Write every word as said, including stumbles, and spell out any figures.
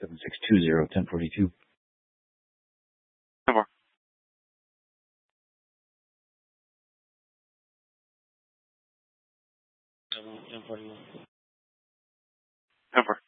seven six two zero, ten forty-two. ten four. ten forty-one. ten four.